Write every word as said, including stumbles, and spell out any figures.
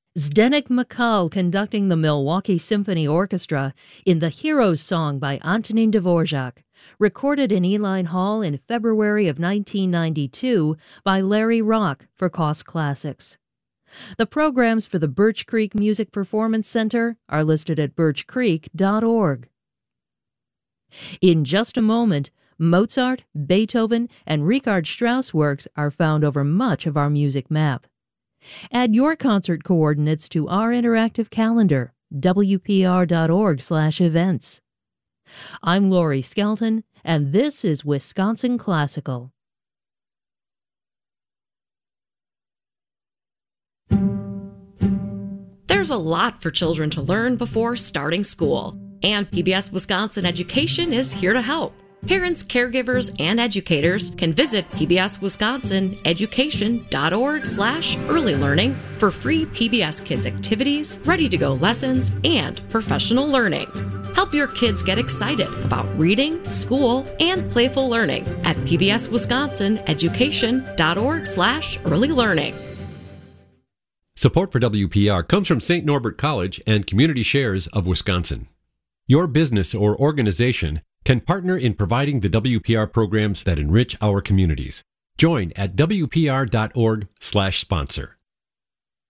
Zdeněk Mikal conducting the Milwaukee Symphony Orchestra in The Hero's Song by Antonín Dvorak, recorded in Eline Hall in February of nineteen ninety-two by Larry Rock for Cost Classics. The programs for the Birch Creek Music Performance Center are listed at birch creek dot org. In just a moment, Mozart, Beethoven, and Richard Strauss works are found over much of our music map. Add your concert coordinates to our interactive calendar, w p r dot org slash events. I'm Lori Skelton, and this is Wisconsin Classical. There's a lot for children to learn before starting school, and P B S Wisconsin Education is here to help. Parents, caregivers, and educators can visit p b s wisconsin education dot org slash early learning for free P B S Kids activities, ready-to-go lessons, and professional learning. Help your kids get excited about reading, school, and playful learning at p b s wisconsin education dot org slash early learning. Support for W P R comes from Saint Norbert College and Community Shares of Wisconsin. Your business or organization can partner in providing the W P R programs that enrich our communities. Join at w p r dot org slash sponsor.